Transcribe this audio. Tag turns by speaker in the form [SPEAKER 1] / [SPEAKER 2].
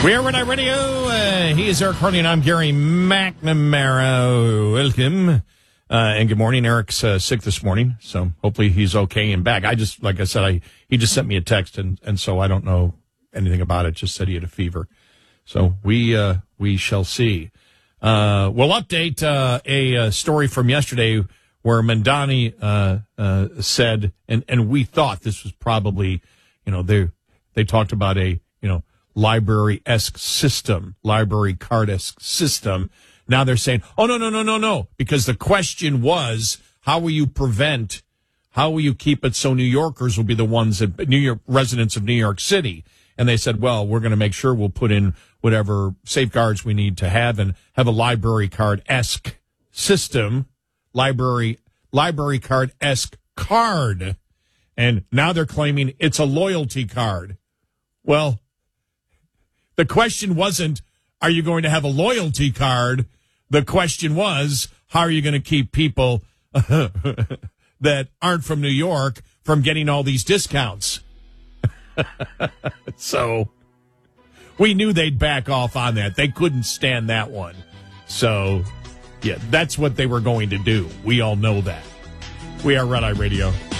[SPEAKER 1] We are Red Eye Radio. He is Eric Harley, and I'm Gary McNamara. Welcome. And good morning. Eric's sick this morning, so hopefully he's okay and back. He just sent me a text, and so I don't know anything about it. Just said he had a fever. So we shall see. We'll update a story from yesterday where Mamdani said, and we thought this was probably, they talked about a, library-esque system, library card-esque system. Now they're saying, oh, no, because the question was, how will you keep it so New Yorkers will be the ones that, New York residents of New York City? And they said, well, we're going to make sure we'll put in whatever safeguards we need to have and have a library card-esque system, library card-esque card. And now they're claiming it's a loyalty card. Well, the question wasn't, are you going to have a loyalty card? The question was, how are you going to keep people that aren't from New York from getting all these discounts? So we knew they'd back off on that. They couldn't stand that one. So, yeah, that's what they were going to do. We all know that. We are Red Eye Radio.